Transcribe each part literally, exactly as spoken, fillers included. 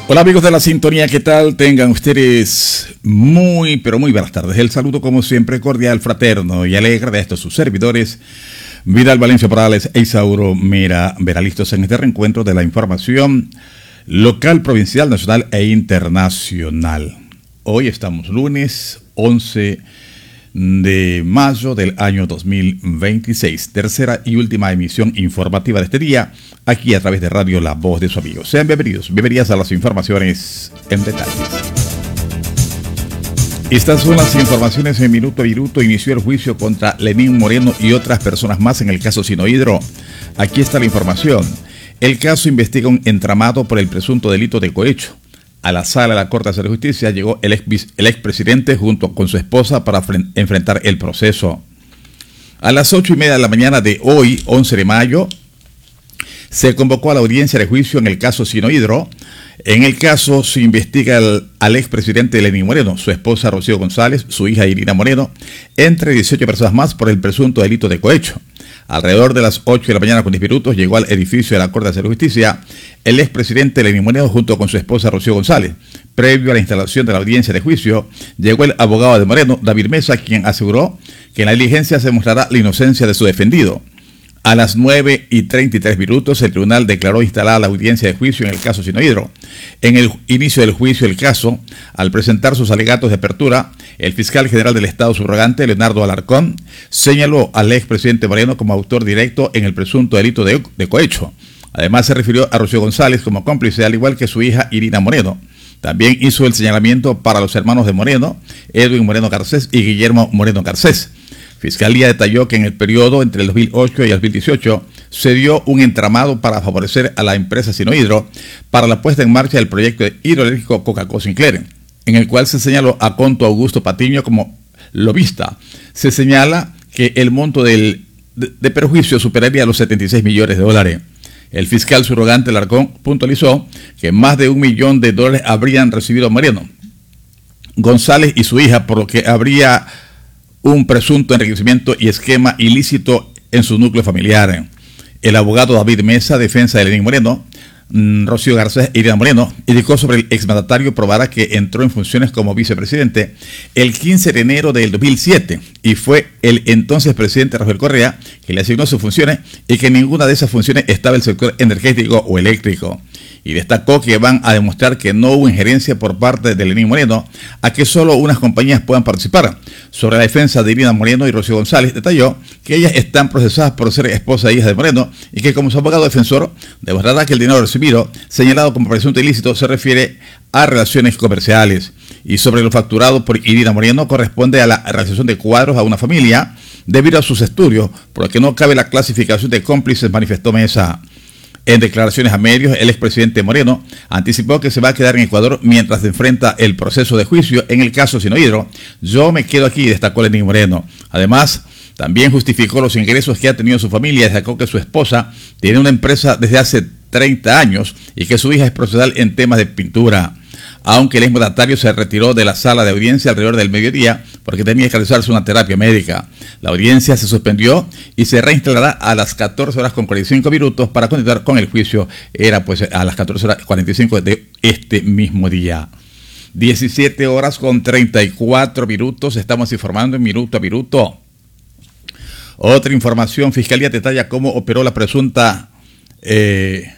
Hola amigos de la sintonía, ¿qué tal? Tengan ustedes muy, pero muy buenas tardes. El saludo como siempre cordial, fraterno y alegre de estos sus servidores, Vidal Valencia Morales e Isauro Mera Vera, listos en este reencuentro de la información local, provincial, nacional e internacional. Hoy estamos lunes once de mayo del año dos mil veintiséis, tercera y última emisión informativa de este día, aquí a través de Radio La Voz de su amigo. Sean bienvenidos, bienvenidas a las informaciones en detalles. Estas son las informaciones en minuto a minuto. Inició el juicio contra Lenín Moreno y otras personas más en el caso Sinohydro. Aquí está la información. El caso investiga un entramado por el presunto delito de cohecho. A la sala de la Corte de Justicia llegó el, ex, el expresidente junto con su esposa para enfrentar el proceso. A las ocho y media de la mañana de hoy, once de mayo, se convocó a la audiencia de juicio en el caso Sinohydro. En el caso se investiga al, al expresidente Lenín Moreno, su esposa Rocío González, su hija Irina Moreno, entre dieciocho personas más por el presunto delito de cohecho. Alrededor de las ocho de la mañana con diez minutos llegó al edificio de la Corte de Justicia el expresidente Lenín Moreno junto con su esposa Rocío González. Previo a la instalación de la audiencia de juicio, llegó el abogado de Moreno, David Mesa, quien aseguró que en la diligencia se mostrará la inocencia de su defendido. A las nueve y treinta y tres minutos, el tribunal declaró instalada la audiencia de juicio en el caso Sinohydro. En el inicio del juicio del caso, al presentar sus alegatos de apertura, el fiscal general del Estado subrogante, Leonardo Alarcón, señaló al expresidente Moreno como autor directo en el presunto delito de, de cohecho. Además, se refirió a Rocío González como cómplice, al igual que su hija Irina Moreno. También hizo el señalamiento para los hermanos de Moreno, Edwin Moreno Garcés y Guillermo Moreno Garcés. Fiscalía detalló que en el periodo entre el dos mil ocho y el dos mil dieciocho se dio un entramado para favorecer a la empresa Sinohydro para la puesta en marcha del proyecto hidroeléctrico Coca-Cola Sinclair, en el cual se señaló a Conto Augusto Patiño como lobista. Se señala que el monto del, de, de perjuicio superaría los setenta y seis millones de dólares. El fiscal subrogante Alarcón puntualizó que más de un millón de dólares habrían recibido Moreno, González y su hija, por lo que habría un presunto enriquecimiento y esquema ilícito en su núcleo familiar. El abogado David Mesa, defensa de Lenín Moreno, Rocío Garcés e Irina Moreno, indicó sobre el exmandatario probará que entró en funciones como vicepresidente el quince de enero del dos mil siete y fue el entonces presidente Rafael Correa que le asignó sus funciones y que en ninguna de esas funciones estaba el sector energético o eléctrico. Y destacó que van a demostrar que no hubo injerencia por parte de Lenín Moreno a que solo unas compañías puedan participar. Sobre la defensa de Irina Moreno y Rocío González, detalló que ellas están procesadas por ser esposa e hija de Moreno y que como su abogado defensor demostrará que el dinero recibido, señalado como presunto ilícito, se refiere a relaciones comerciales. Y sobre lo facturado por Irina Moreno corresponde a la realización de cuadros a una familia debido a sus estudios, por lo que no cabe la clasificación de cómplices, manifestó Mesa. En declaraciones a medios, el expresidente Moreno anticipó que se va a quedar en Ecuador mientras se enfrenta el proceso de juicio en el caso Sinohydro. Yo me quedo aquí, destacó Lenín Moreno. Además, también justificó los ingresos que ha tenido su familia, destacó que su esposa tiene una empresa desde hace treinta años y que su hija es profesional en temas de pintura. Aunque el exmandatario se retiró de la sala de audiencia alrededor del mediodía porque tenía que realizarse una terapia médica. La audiencia se suspendió y se reinstalará a las catorce horas con cuarenta y cinco minutos para continuar con el juicio. Era pues a las catorce horas cuarenta y cinco de este mismo día. diecisiete horas con treinta y cuatro minutos. Estamos informando en minuto a minuto. Otra información, Fiscalía detalla cómo operó la presunta eh,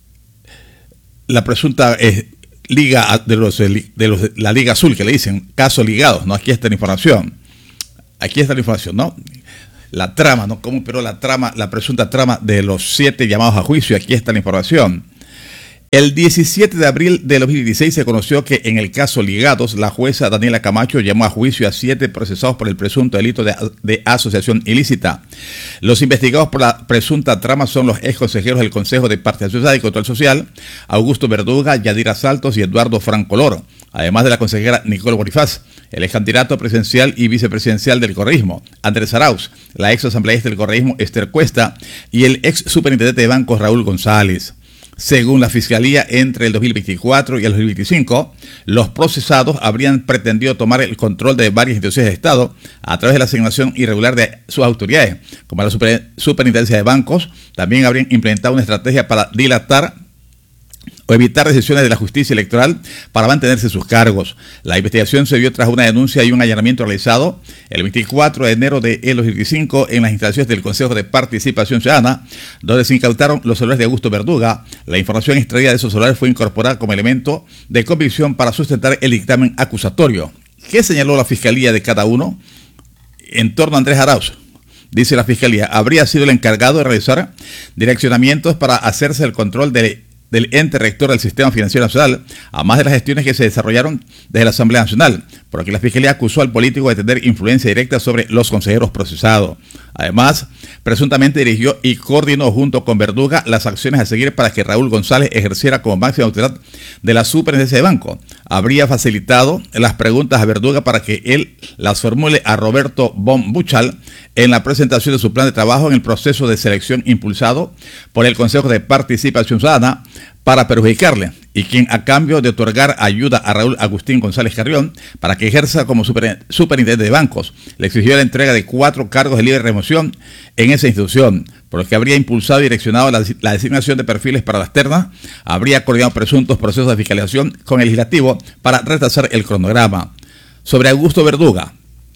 la presunta eh, Liga de los, de los de la Liga Azul, que le dicen casos ligados, ¿no? Aquí está la información. Aquí está la información, ¿no? La trama, ¿no? Cómo operó la trama, la presunta trama de los siete llamados a juicio. Aquí está la información. El diecisiete de abril de dos mil dieciséis se conoció que en el caso Ligados, la jueza Daniela Camacho llamó a juicio a siete procesados por el presunto delito de, de asociación ilícita. Los investigados por la presunta trama son los ex consejeros del Consejo de Participación y Control Social, Augusto Verduga, Yadira Saltos y Eduardo Francoloro, además de la consejera Nicole Bonifaz, el ex candidato presidencial y vicepresidencial del correísmo, Andrés Arauz, la ex asambleísta del correísmo, Esther Cuesta, y el ex superintendente de bancos, Raúl González. Según la Fiscalía, entre el dos mil veinticuatro y el dos mil veinticinco, los procesados habrían pretendido tomar el control de varias instituciones de Estado a través de la asignación irregular de sus autoridades, como la super, Superintendencia de Bancos. También habrían implementado una estrategia para dilatar o evitar decisiones de la justicia electoral para mantenerse en sus cargos. La investigación se dio tras una denuncia y un allanamiento realizado el veinticuatro de enero de dos mil veinticinco en las instalaciones del Consejo de Participación Ciudadana, donde se incautaron los celulares de Augusto Verduga. La información extraída de esos celulares fue incorporada como elemento de convicción para sustentar el dictamen acusatorio. ¿Qué señaló la Fiscalía de cada uno? En torno a Andrés Arauz, dice la Fiscalía, habría sido el encargado de realizar direccionamientos para hacerse el control de del ente rector del Sistema Financiero Nacional, además de las gestiones que se desarrollaron desde la Asamblea Nacional, por lo que la Fiscalía acusó al político de tener influencia directa sobre los consejeros procesados. Además, presuntamente dirigió y coordinó junto con Verduga las acciones a seguir para que Raúl González ejerciera como máxima autoridad de la superintendencia de banco. Habría facilitado las preguntas a Verduga para que él las formule a Roberto von Buchal en la presentación de su plan de trabajo en el proceso de selección impulsado por el Consejo de Participación Ciudadana para perjudicarle, y quien a cambio de otorgar ayuda a Raúl Agustín González Carrión para que ejerza como super, superintendente de bancos, le exigió la entrega de cuatro cargos de libre remoción en esa institución, por lo que habría impulsado y direccionado la, la designación de perfiles para las ternas, habría coordinado presuntos procesos de fiscalización con el legislativo para retrasar el cronograma. Sobre Augusto Verduga,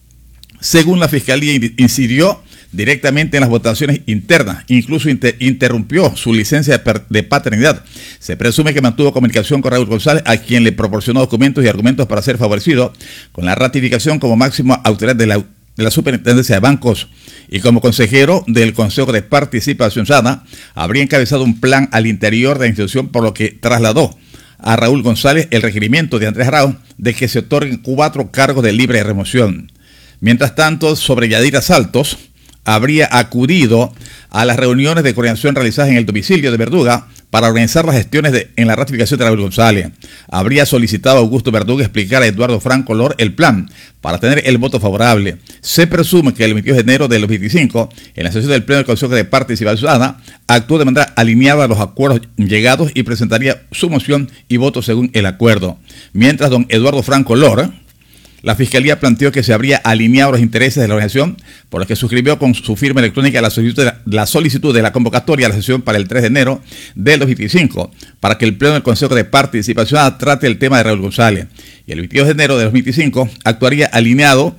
según la Fiscalía, incidió directamente en las votaciones internas, incluso inter interrumpió su licencia de, de paternidad. Se presume que mantuvo comunicación con Raúl González, a quien le proporcionó documentos y argumentos para ser favorecido con la ratificación como máxima autoridad de la, de la Superintendencia de Bancos, y como consejero del Consejo de Participación Ciudadana, habría encabezado un plan al interior de la institución, por lo que trasladó a Raúl González el requerimiento de Andrés Arauz de que se otorguen cuatro cargos de libre remoción. Mientras tanto, sobre Yadira Saltos, habría acudido a las reuniones de coordinación realizadas en el domicilio de Verduga para organizar las gestiones de, en la ratificación de Raúl González. Habría solicitado a Augusto Verduga explicar a Eduardo Franco Lor el plan para tener el voto favorable. Se presume que el veintidós de enero de dos mil veinticinco, en la sesión del Pleno del Consejo de Participación Ciudadana, actuó de manera alineada a los acuerdos llegados y presentaría su moción y voto según el acuerdo. Mientras don Eduardo Franco Lor, la Fiscalía planteó que se habría alineado los intereses de la organización, por lo que suscribió con su firma electrónica la solicitud de la, la solicitud de la convocatoria a la sesión para el tres de enero del dos mil veinticinco, para que el Pleno del Consejo de Participación trate el tema de Raúl González. Y el veintidós de enero de dos mil veinticinco actuaría alineado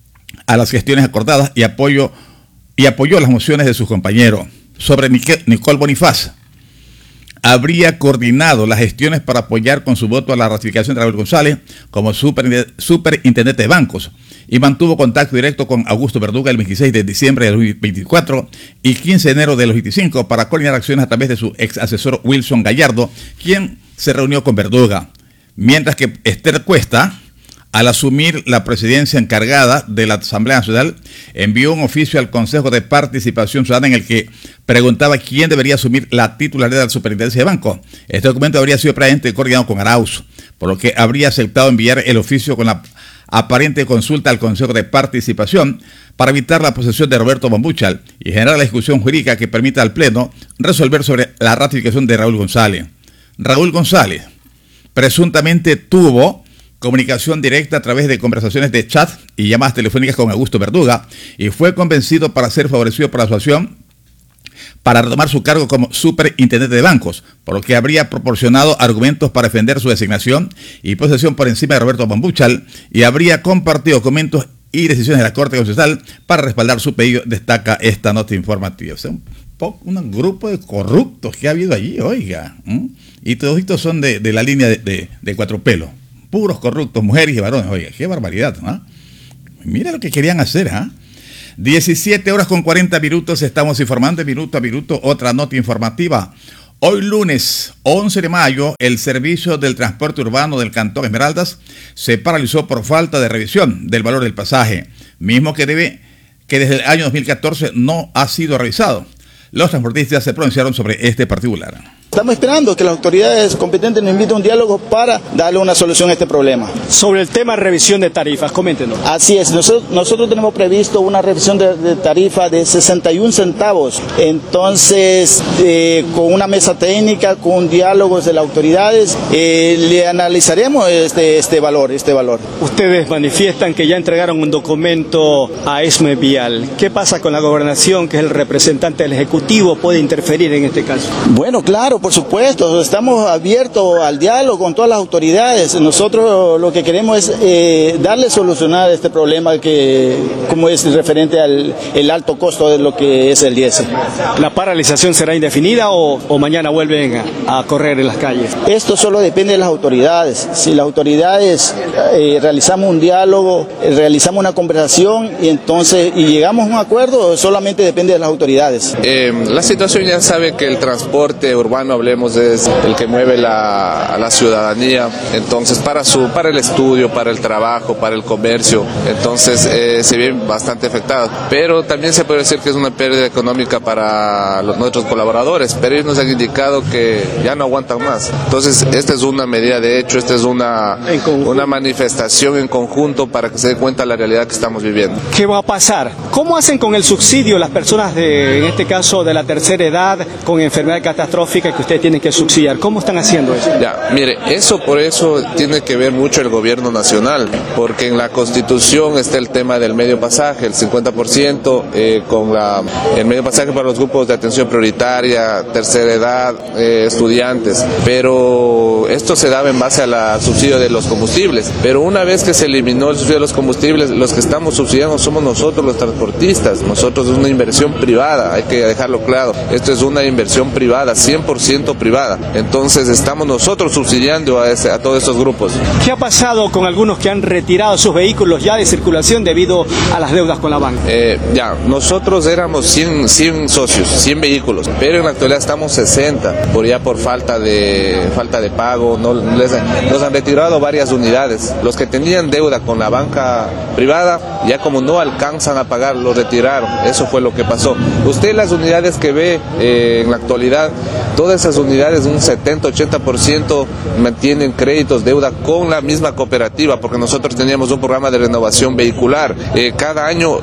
a las gestiones acordadas y, apoyo, y apoyó las mociones de sus compañeros. Sobre Nicole Bonifaz, habría coordinado las gestiones para apoyar con su voto a la ratificación de Raúl González como superintendente de bancos, y mantuvo contacto directo con Augusto Verduga el veintiséis de diciembre de dos mil veinticuatro y quince de enero de dos mil veinticinco para coordinar acciones a través de su ex asesor Wilson Gallardo, quien se reunió con Verduga. Mientras que Esther Cuesta, al asumir la presidencia encargada de la Asamblea Nacional, envió un oficio al Consejo de Participación Ciudadana en el que preguntaba quién debería asumir la titularidad de la Superintendencia de Banco. Este documento habría sido previamente coordinado con Arauz, por lo que habría aceptado enviar el oficio con la aparente consulta al Consejo de Participación para evitar la posesión de Roberto von Buchal y generar la discusión jurídica que permita al Pleno resolver sobre la ratificación de Raúl González. Raúl González presuntamente tuvo comunicación directa a través de conversaciones de chat y llamadas telefónicas con Augusto Verduga, y fue convencido para ser favorecido por la asociación para retomar su cargo como superintendente de bancos, por lo que habría proporcionado argumentos para defender su designación y posesión por encima de Roberto von Buchal, y habría compartido documentos y decisiones de la Corte Constitucional para respaldar su pedido, destaca esta nota informativa. O sea, un, poco, un grupo de corruptos que ha habido allí, oiga, ¿m? Y todos estos son de, de la línea de, de, de Cuatro Pelos. Puros corruptos, mujeres y varones. Oiga, qué barbaridad, ¿no? Mira lo que querían hacer, ¿ah? ¿eh? diecisiete horas con cuarenta minutos, estamos informando de minuto a minuto. Otra nota informativa. Hoy lunes once de mayo, el servicio del transporte urbano del Cantón Esmeraldas se paralizó por falta de revisión del valor del pasaje, mismo que debe que desde el año dos mil catorce no ha sido revisado. Los transportistas se pronunciaron sobre este particular. Estamos esperando que las autoridades competentes nos inviten a un diálogo para darle una solución a este problema. Sobre el tema de revisión de tarifas, coméntenos. Así es, nosotros, nosotros tenemos previsto una revisión de, de tarifa de sesenta y un centavos. Entonces, eh, con una mesa técnica, con diálogos de las autoridades, eh, le analizaremos este, este valor, este valor. Ustedes manifiestan que ya entregaron un documento a ESME Vial. ¿Qué pasa con la gobernación, que es el representante del Ejecutivo? ¿Puede interferir en este caso? Bueno, claro. por supuesto, estamos abiertos al diálogo con todas las autoridades. Nosotros lo que queremos es eh, darle solucionar este problema que, como es referente al el alto costo de lo que es el diésel. ¿La paralización será indefinida o, o mañana vuelven a, a correr en las calles? Esto solo depende de las autoridades. Si las autoridades eh, realizamos un diálogo, eh, realizamos una conversación y entonces y llegamos a un acuerdo, solamente depende de las autoridades. Eh, la situación ya sabe que el transporte urbano, hablemos, es el que mueve la, a la ciudadanía, entonces para su para el estudio, para el trabajo, para el comercio, entonces eh, se ve bastante afectado, pero también se puede decir que es una pérdida económica para los, nuestros colaboradores, pero ellos nos han indicado que ya no aguantan más, entonces esta es una medida de hecho, esta es una, una manifestación en conjunto para que se dé cuenta de la realidad que estamos viviendo. ¿Qué va a pasar? ¿Cómo hacen con el subsidio las personas de, en este caso de la tercera edad, con enfermedad catastrófica que ustedes tienen que subsidiar? ¿Cómo están haciendo eso? Ya, mire, eso por eso tiene que ver mucho el gobierno nacional, porque en la Constitución está el tema del medio pasaje, el cincuenta por ciento eh, con la, el medio pasaje para los grupos de atención prioritaria, tercera edad, eh, estudiantes, pero esto se daba en base al subsidio de los combustibles, pero una vez que se eliminó el subsidio de los combustibles, los que estamos subsidiando somos nosotros los transportistas, nosotros es una inversión privada, hay que dejarlo claro, esto es una inversión privada, cien por ciento privada, entonces estamos nosotros subsidiando a, ese, a todos estos grupos. ¿Qué ha pasado con algunos que han retirado sus vehículos ya de circulación debido a las deudas con la banca? Eh, ya, nosotros éramos cien, cien socios, cien vehículos, pero en la actualidad estamos sesenta, por ya por falta de falta de pago, no, les, nos han retirado varias unidades, los que tenían deuda con la banca privada, ya como no alcanzan a pagar, lo retiraron, eso fue lo que pasó. Usted las unidades que ve eh, en la actualidad, todas esas unidades, un setenta, ochenta por ciento mantienen créditos, deuda con la misma cooperativa, porque nosotros teníamos un programa de renovación vehicular. Eh, cada año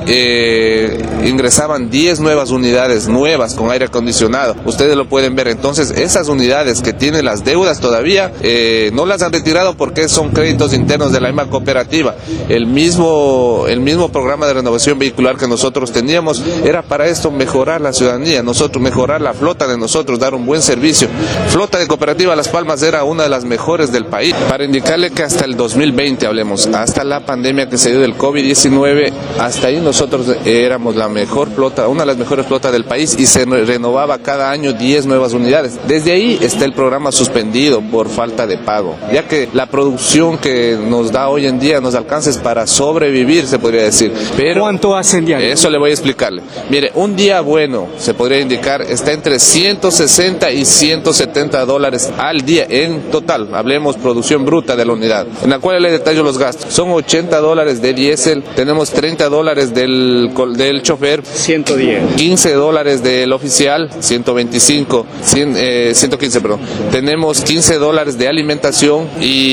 eh, ingresaban diez nuevas unidades, nuevas, con aire acondicionado. Ustedes lo pueden ver. Entonces, esas unidades que tienen las deudas todavía, eh, no las han retirado porque son créditos internos de la misma cooperativa. El mismo, el mismo programa de renovación vehicular que nosotros teníamos era para esto, mejorar la ciudadanía, nosotros mejorar la flota de nosotros, dar un buen servicio. Flota de cooperativa Las Palmas era una de las mejores del país. Para indicarle que hasta el dos mil veinte, hablemos, hasta la pandemia que se dio del COVID diecinueve, hasta ahí nosotros éramos la mejor flota, una de las mejores flotas del país y se renovaba cada año diez nuevas unidades. Desde ahí está el programa suspendido por falta de pago, ya que la producción que nos da hoy en día nos alcanza para sobrevivir, se podría decir. Pero ¿cuánto hacen diario? Eso le voy a explicarle. Mire, un día bueno, se podría indicar, está entre ciento sesenta y ciento setenta dólares al día en total, hablemos producción bruta de la unidad, en la cual le detallo los gastos. Son ochenta dólares de diésel, tenemos treinta dólares del, del chofer, ciento diez, quince dólares del oficial, ciento veinticinco, cien, eh, ciento quince, perdón. Tenemos quince dólares de alimentación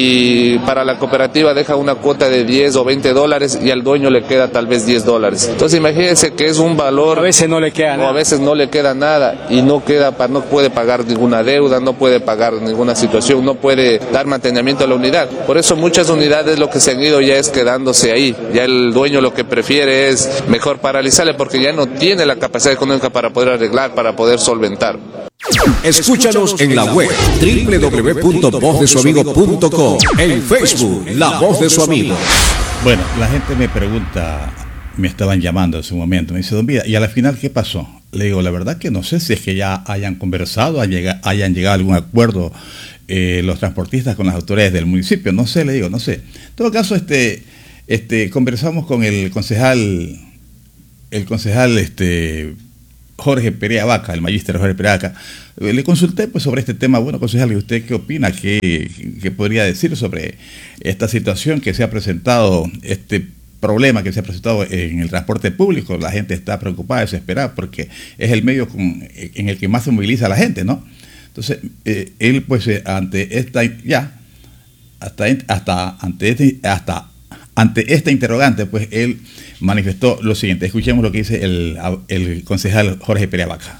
y para la cooperativa deja una cuota de diez o veinte dólares y al dueño le queda tal vez diez dólares. Entonces imagínense que es un valor. A veces no le queda no, nada. A veces no le queda nada y no queda, no puede pagar ninguna deuda, no puede pagar ninguna situación, no puede dar mantenimiento a la unidad. Por eso muchas unidades lo que se han ido ya es quedándose ahí. Ya el dueño lo que prefiere es mejor paralizarle porque ya no tiene la capacidad económica para poder arreglar, para poder solventar. Escúchanos en la web doble u doble u doble u punto voz de su amigo punto com, en Facebook La Voz de su Amigo. Bueno, la gente me pregunta, me estaban llamando en ese momento, me dice, don Vida, ¿y a la final qué pasó? Le digo, la verdad que no sé si es que ya hayan conversado, hayan llegado a algún acuerdo eh, los transportistas con las autoridades del municipio, no sé, le digo, no sé. En todo caso, este, este, conversamos con el concejal, el concejal, este, Jorge Perea Vaca, el magíster Jorge Perea Vaca. Le consulté pues sobre este tema. Bueno, concejal, ¿y usted qué opina? ¿Qué, qué podría decir sobre esta situación que se ha presentado, este problema que se ha presentado en el transporte público? La gente está preocupada, desesperada, porque es el medio con, en el que más se moviliza la gente, ¿no? Entonces, eh, él pues eh, ante esta, ya, hasta, hasta, ante este, hasta ante esta interrogante, pues él manifestó lo siguiente. Escuchemos lo que dice el, el concejal Jorge Perea Vaca.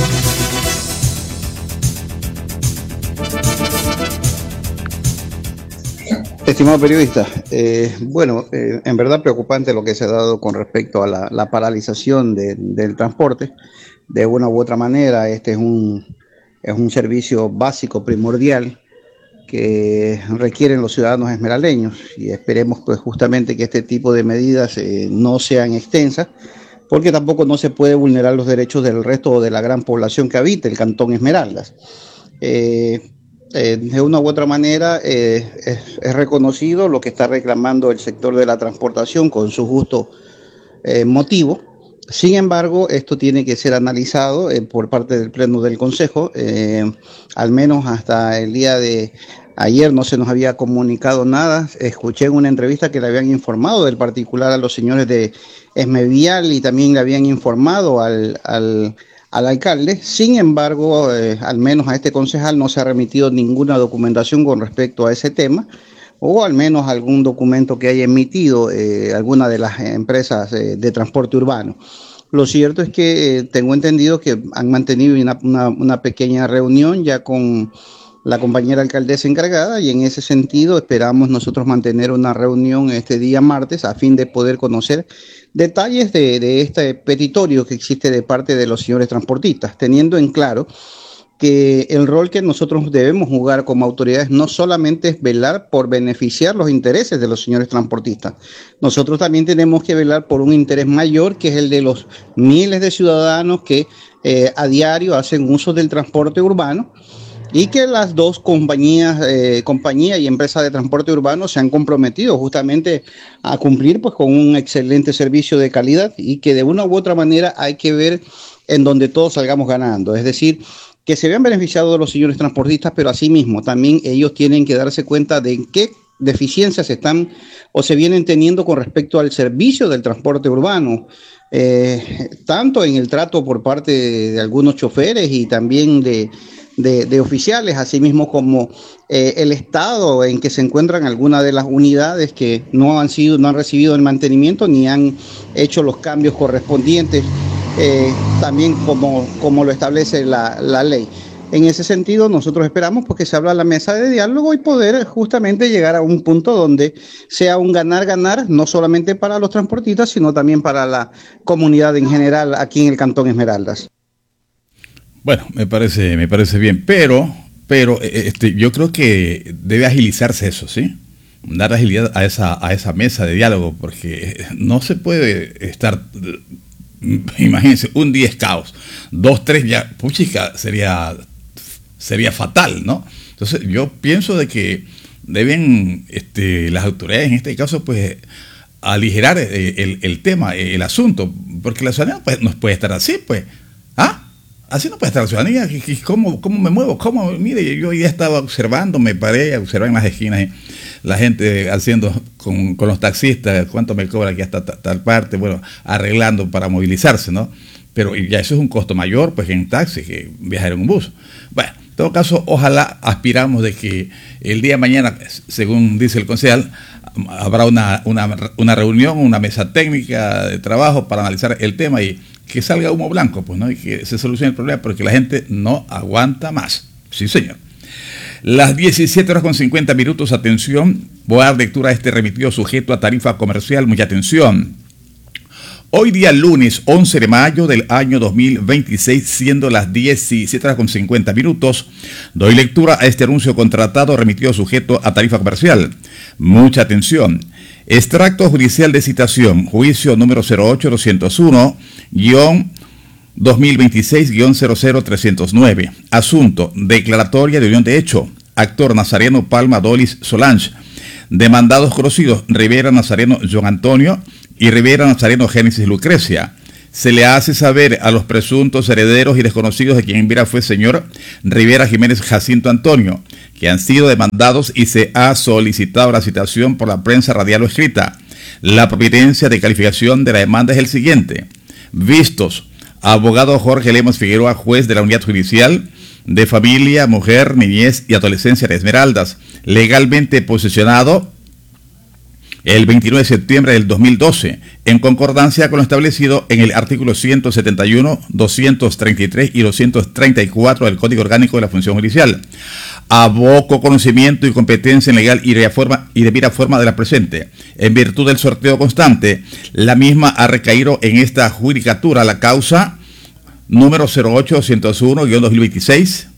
Estimado periodista, eh, bueno, eh, en verdad preocupante lo que se ha dado con respecto a la, la paralización de, del transporte. De una u otra manera, este es un, es un servicio básico, primordial, que requieren los ciudadanos esmeraldeños, y esperemos pues justamente que este tipo de medidas eh, no sean extensas, porque tampoco no se puede vulnerar los derechos del resto de la gran población que habita el Cantón Esmeraldas. Eh, eh, de una u otra manera eh, es, es reconocido lo que está reclamando el sector de la transportación con su justo eh, motivo. Sin embargo, esto tiene que ser analizado eh, por parte del Pleno del Consejo. Eh, al menos hasta el día de ayer no se nos había comunicado nada. Escuché en una entrevista que le habían informado del particular a los señores de Esmevial y también le habían informado al, al, al alcalde. Sin embargo, eh, al menos a este concejal no se ha remitido ninguna documentación con respecto a ese tema, o al menos algún documento que haya emitido eh, alguna de las empresas eh, de transporte urbano. Lo cierto es que eh, tengo entendido que han mantenido una, una, una pequeña reunión ya con la compañera alcaldesa encargada, y en ese sentido esperamos nosotros mantener una reunión este día martes a fin de poder conocer detalles de, de este petitorio que existe de parte de los señores transportistas, teniendo en claro que el rol que nosotros debemos jugar como autoridades no solamente es velar por beneficiar los intereses de los señores transportistas. Nosotros también tenemos que velar por un interés mayor, que es el de los miles de ciudadanos que eh, a diario hacen uso del transporte urbano, y que las dos compañías, eh, compañía y empresa de transporte urbano se han comprometido justamente a cumplir pues con un excelente servicio de calidad, y que de una u otra manera hay que ver en donde todos salgamos ganando. Es decir, que se vean beneficiados de los señores transportistas, pero asimismo también ellos tienen que darse cuenta de qué deficiencias están o se vienen teniendo con respecto al servicio del transporte urbano, eh, tanto en el trato por parte de, de algunos choferes y también de, de, de oficiales, asimismo como eh, el estado en que se encuentran algunas de las unidades que no han sido, no han recibido el mantenimiento ni han hecho los cambios correspondientes. Eh, también como, como lo establece la, la ley. En ese sentido, nosotros esperamos porque se abra la mesa de diálogo y poder justamente llegar a un punto donde sea un ganar-ganar, no solamente para los transportistas, sino también para la comunidad en general aquí en el Cantón Esmeraldas. Bueno, me parece, me parece bien, pero, pero este, yo creo que debe agilizarse eso, ¿sí? Dar agilidad a esa, a esa mesa de diálogo, porque no se puede estar... Imagínense, un día es caos, dos, tres ya, puchica, sería, sería fatal, ¿no? Entonces yo pienso de que deben este, las autoridades en este caso pues aligerar el, el, el tema, el asunto, porque la ciudadanía pues, no puede estar así, pues, ¿ah? Así no puede estar la ciudadanía. ¿Cómo, cómo me muevo? ¿Cómo? Mire, yo hoy día estaba observando, me paré a observar en las esquinas eh, la gente haciendo con, con los taxistas, cuánto me cobra aquí hasta tal parte, bueno, arreglando para movilizarse, ¿no? Pero ya eso es un costo mayor, pues, en taxi que viajar en un bus. Bueno, en todo caso, ojalá aspiramos de que el día de mañana, según dice el concejal, habrá una, una, una reunión, una mesa técnica de trabajo para analizar el tema y que salga humo blanco, pues, ¿no? Y que se solucione el problema, porque la gente no aguanta más. Sí, señor. Las diecisiete horas con cincuenta minutos, atención, voy a dar lectura a este remitido sujeto a tarifa comercial, mucha atención. Hoy día lunes once de mayo del año dos mil veintiséis, siendo las diecisiete horas con cincuenta minutos, doy lectura a este anuncio contratado remitido sujeto a tarifa comercial. Mucha atención. Extracto judicial de citación, juicio número cero ocho doscientos uno guión dos mil veintiséis guión cero cero trescientos nueve. Asunto, declaratoria de unión de hecho. Actor Nazareno Palma Dolis Solange. Demandados conocidos, Rivera Nazareno John Antonio y Rivera Nazareno Génesis Lucrecia. Se le hace saber a los presuntos herederos y desconocidos de quien en vida fue señor Rivera Jiménez Jacinto Antonio, que han sido demandados y se ha solicitado la citación por la prensa radial o escrita. La providencia de calificación de la demanda es el siguiente. Vistos, abogado Jorge Lemos Figueroa, juez de la Unidad Judicial de Familia, Mujer, Niñez y Adolescencia de Esmeraldas, legalmente posesionado el veintinueve de septiembre del dos mil doce, en concordancia con lo establecido en el artículo ciento setenta y uno, doscientos treinta y tres y doscientos treinta y cuatro del Código Orgánico de la Función Judicial. Aboco conocimiento y competencia en legal y de, forma, y debida forma de la presente. En virtud del sorteo constante, la misma ha recaído en esta judicatura la causa número cero ocho doscientos uno guión dos mil veintiséis,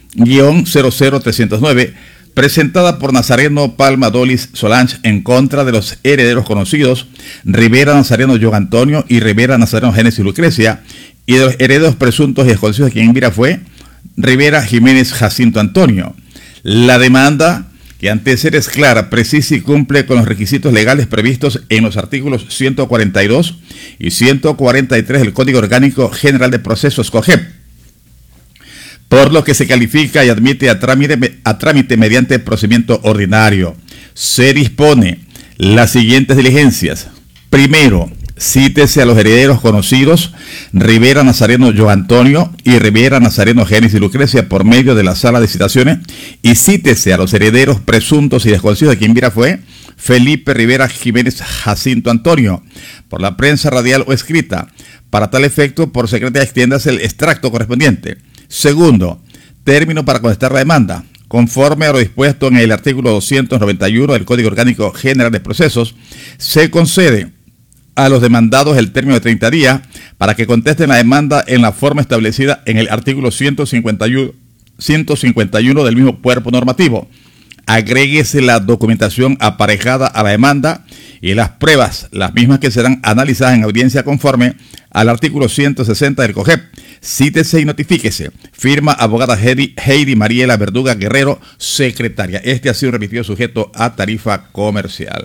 cero cero trescientos nueve, presentada por Nazareno Palma Dolis Solange en contra de los herederos conocidos Rivera Nazareno John Antonio y Rivera Nazareno Génesis Lucrecia, y de los herederos presuntos y desconocidos de quien Vira fue Rivera Jiménez Jacinto Antonio. La demanda, que antecede, es clara, precisa y cumple con los requisitos legales previstos en los artículos ciento cuarenta y dos y ciento cuarenta y tres del Código Orgánico General de Procesos COGEP, por lo que se califica y admite a trámite, a trámite mediante procedimiento ordinario. Se dispone las siguientes diligencias. Primero, cítese a los herederos conocidos Rivera Nazareno John Antonio y Rivera Nazareno Génesis Lucrecia por medio de la sala de citaciones, y cítese a los herederos presuntos y desconocidos de quien Vira fue Felipe Rivera Jiménez Jacinto Antonio por la prensa radial o escrita. Para tal efecto, por secretaria extiéndase el extracto correspondiente. Segundo, término para contestar la demanda. Conforme a lo dispuesto en el artículo doscientos noventa y uno del Código Orgánico General de Procesos, se concede a los demandados el término de treinta días para que contesten la demanda en la forma establecida en el artículo ciento cincuenta y uno, ciento cincuenta y uno del mismo cuerpo normativo. Agréguese la documentación aparejada a la demanda y las pruebas, las mismas que serán analizadas en audiencia conforme al artículo ciento sesenta del COGEP. Cítese y notifíquese. Firma abogada Heidi, Heidi Mariela Verduga Guerrero, secretaria. Este ha sido remitido sujeto a tarifa comercial.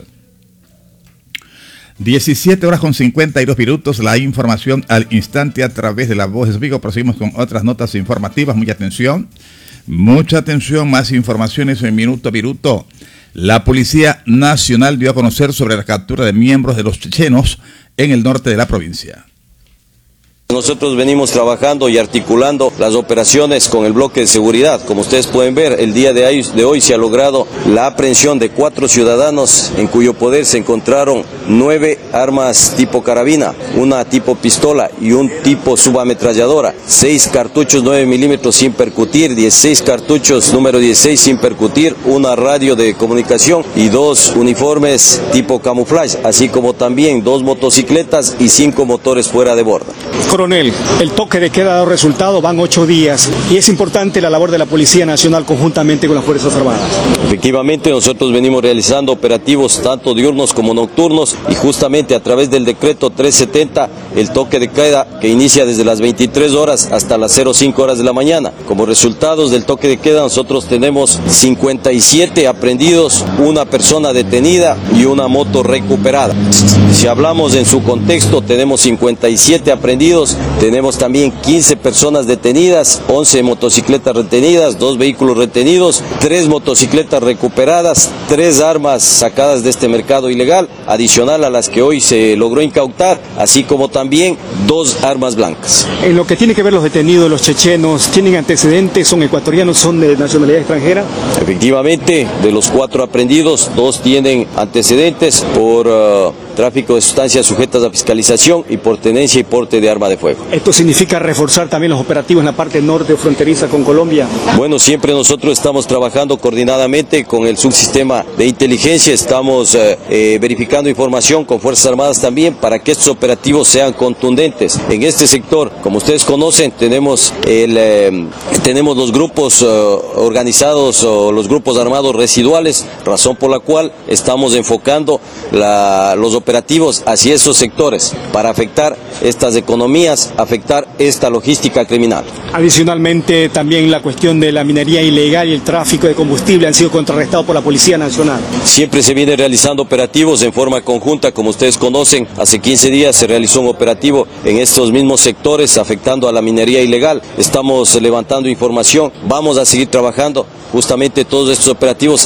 diecisiete horas con cincuenta y dos minutos, la información al instante a través de La Voz de Su Amigo. Proseguimos con otras notas informativas. Mucha atención, mucha atención, más informaciones en minuto a minuto. La Policía Nacional dio a conocer sobre la captura de miembros de los chechenos en el norte de la provincia. Nosotros venimos trabajando y articulando las operaciones con el bloque de seguridad. Como ustedes pueden ver, el día de hoy, de hoy se ha logrado la aprehensión de cuatro ciudadanos en cuyo poder se encontraron nueve armas tipo carabina, una tipo pistola y un tipo subametralladora, seis cartuchos nueve milímetros sin percutir, dieciséis cartuchos número dieciséis sin percutir, una radio de comunicación y dos uniformes tipo camuflaje, así como también dos motocicletas y cinco motores fuera de borda. Coronel, el toque de queda ha dado resultado, van ocho días y es importante la labor de la Policía Nacional conjuntamente con las Fuerzas Armadas. Efectivamente, nosotros venimos realizando operativos tanto diurnos como nocturnos y justamente a través del decreto trescientos setenta, el toque de queda que inicia desde las veintitrés horas hasta las cero cinco horas de la mañana. Como resultados del toque de queda nosotros tenemos cincuenta y siete aprehendidos, una persona detenida y una moto recuperada. Si hablamos en su contexto, tenemos cincuenta y siete aprehendidos, tenemos también quince personas detenidas, once motocicletas retenidas, dos vehículos retenidos, tres motocicletas recuperadas, tres armas sacadas de este mercado ilegal, adicional a las que hoy se logró incautar, así como también dos armas blancas. En lo que tiene que ver los detenidos, los chechenos, ¿tienen antecedentes? ¿Son ecuatorianos? ¿Son de nacionalidad extranjera? Efectivamente, de los cuatro aprehendidos, dos tienen antecedentes por uh, tráfico de sustancias sujetas a fiscalización y por tenencia y porte de arma de fuego. ¿Esto significa reforzar también los operativos en la parte norte o fronteriza con Colombia? Bueno, siempre nosotros estamos trabajando coordinadamente con el subsistema de inteligencia, estamos eh, eh, verificando información con Fuerzas Armadas también para que estos operativos sean contundentes. En este sector, como ustedes conocen, tenemos, el, eh, tenemos los grupos eh, organizados o los grupos armados residuales, razón por la cual estamos enfocando la, los operativos hacia esos sectores para afectar estas economías, afectar esta logística criminal. Adicionalmente, también la cuestión de la minería ilegal y el tráfico de combustible han sido contrarrestados por la Policía Nacional. Siempre se viene realizando operativos en forma conjunta, como ustedes conocen, hace quince días se realizó un operativo en estos mismos sectores afectando a la minería ilegal. Estamos levantando información, vamos a seguir trabajando justamente todos estos operativos